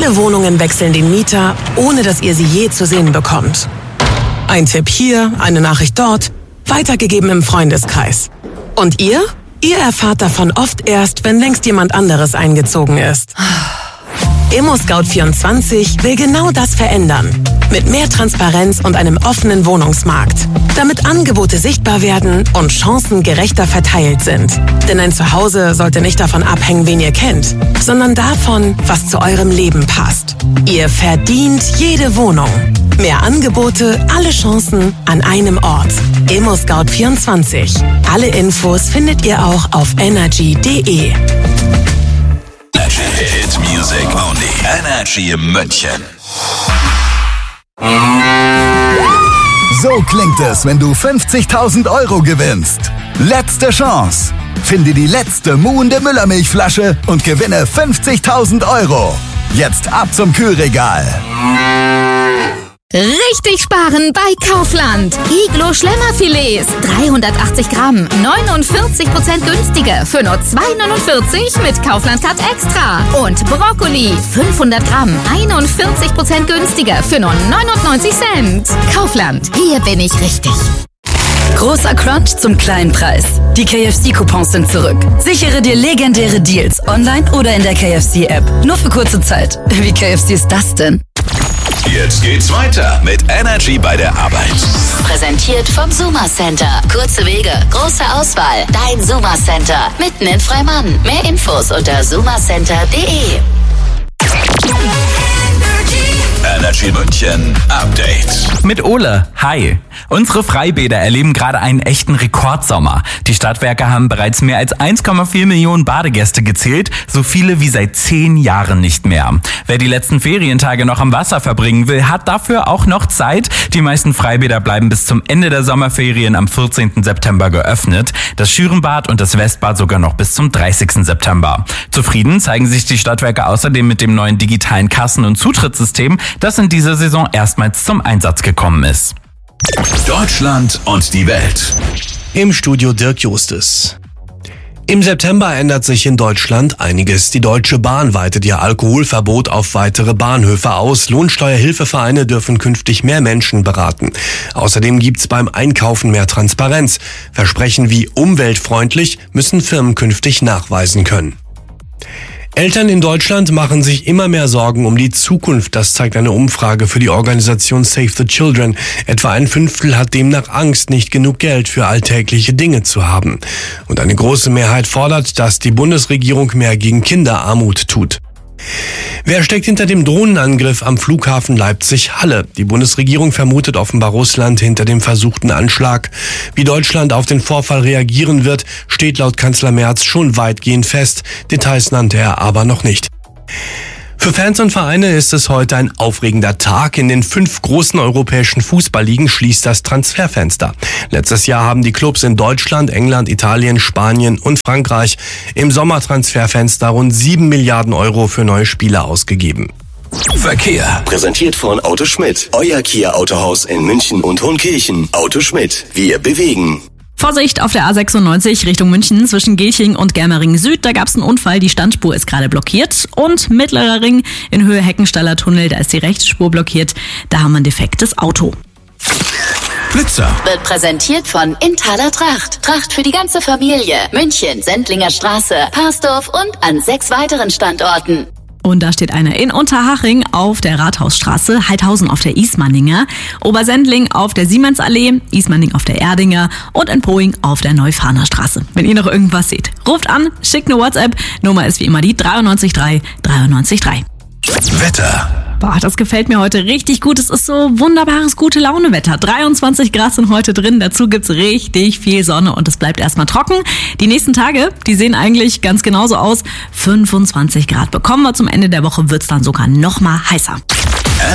Viele Wohnungen wechseln den Mieter, ohne dass ihr sie je zu sehen bekommt. Ein Tipp hier, eine Nachricht dort, weitergegeben im Freundeskreis. Und ihr? Ihr erfahrt davon oft erst, wenn längst jemand anderes eingezogen ist. ImmoScout24 will genau das verändern. Mit mehr Transparenz und einem offenen Wohnungsmarkt. Damit Angebote sichtbar werden und Chancen gerechter verteilt sind. Denn ein Zuhause sollte nicht davon abhängen, wen ihr kennt, sondern davon, was zu eurem Leben passt. Ihr verdient jede Wohnung. Mehr Angebote, alle Chancen an einem Ort. ImmoScout24. Alle Infos findet ihr auch auf energy.de. Hit Music Only. Energy München. So klingt es, wenn du 50.000 Euro gewinnst. Letzte Chance. Finde die letzte muhende Müllermilchflasche und gewinne 50.000 Euro. Jetzt ab zum Kühlregal. Richtig sparen bei Kaufland. Iglo Schlemmerfilets, 380 Gramm, 49% günstiger für nur 2,49 mit Kaufland Cut Extra. Und Brokkoli, 500 Gramm, 41% günstiger für nur 99 Cent. Kaufland, hier bin ich richtig. Großer Crunch zum kleinen Preis. Die KFC-Coupons sind zurück. Sichere dir legendäre Deals online oder in der KFC-App. Nur für kurze Zeit. Wie KFC ist das denn? Jetzt geht's weiter mit Energy bei der Arbeit. Präsentiert vom Suma Center. Kurze Wege, große Auswahl. Dein Suma Center. Mitten in Freimann. Mehr Infos unter sumacenter.de. Energy München Update. Mit Ole. Hi. Unsere Freibäder erleben gerade einen echten Rekordsommer. Die Stadtwerke haben bereits mehr als 1,4 Millionen Badegäste gezählt, so viele wie seit 10 Jahren nicht mehr. Wer die letzten Ferientage noch am Wasser verbringen will, hat dafür auch noch Zeit. Die meisten Freibäder bleiben bis zum Ende der Sommerferien am 14. September geöffnet. Das Schürenbad und das Westbad sogar noch bis zum 30. September. Zufrieden zeigen sich die Stadtwerke außerdem mit dem neuen digitalen Kassen- und Zutrittssystem, das in dieser Saison erstmals zum Einsatz gekommen ist. Deutschland und die Welt. Im Studio Dirk Justus. Im September ändert sich in Deutschland einiges. Die Deutsche Bahn weitet ihr Alkoholverbot auf weitere Bahnhöfe aus. Lohnsteuerhilfevereine dürfen künftig mehr Menschen beraten. Außerdem gibt's beim Einkaufen mehr Transparenz. Versprechen wie umweltfreundlich müssen Firmen künftig nachweisen können. Eltern in Deutschland machen sich immer mehr Sorgen um die Zukunft. Das zeigt eine Umfrage für die Organisation Save the Children. Etwa ein Fünftel hat demnach Angst, nicht genug Geld für alltägliche Dinge zu haben. Und eine große Mehrheit fordert, dass die Bundesregierung mehr gegen Kinderarmut tut. Wer steckt hinter dem Drohnenangriff am Flughafen Leipzig-Halle? Die Bundesregierung vermutet offenbar Russland hinter dem versuchten Anschlag. Wie Deutschland auf den Vorfall reagieren wird, steht laut Kanzler Merz schon weitgehend fest. Details nannte er aber noch nicht. Für Fans und Vereine ist es heute ein aufregender Tag. In den 5 großen europäischen Fußballligen schließt das Transferfenster. Letztes Jahr haben die Clubs in Deutschland, England, Italien, Spanien und Frankreich im Sommertransferfenster rund 7 Milliarden Euro für neue Spieler ausgegeben. Verkehr. Präsentiert von Auto Schmidt. Euer Kia Autohaus in München und Hohenkirchen. Auto Schmidt. Wir bewegen. Vorsicht auf der A96 Richtung München zwischen Gelching und Germering Süd. Da gab es einen Unfall, die Standspur ist gerade blockiert. Und Mittlerer Ring in Höhe Heckenstaller Tunnel, da ist die Rechtsspur blockiert. Da haben wir ein defektes Auto. Blitzer. Wird präsentiert von Inthaler Tracht. Tracht für die ganze Familie. München, Sendlinger Straße, Parsdorf und an 6 weiteren Standorten. Und da steht einer in Unterhaching auf der Rathausstraße, Heidhausen auf der Ismaninger, Obersendling auf der Siemens-Allee, Ismaning auf der Erdinger und in Poing auf der Neufahner Straße. Wenn ihr noch irgendwas seht, ruft an, schickt eine WhatsApp. Nummer ist wie immer die 933 933. Wetter. Boah, das gefällt mir heute richtig gut. Es ist so wunderbares Gute-Laune-Wetter. 23 Grad sind heute drin. Dazu gibt's richtig viel Sonne und es bleibt erstmal trocken. Die nächsten Tage, die sehen eigentlich ganz genauso aus. 25 Grad bekommen wir. Zum Ende der Woche wird's dann sogar noch mal heißer.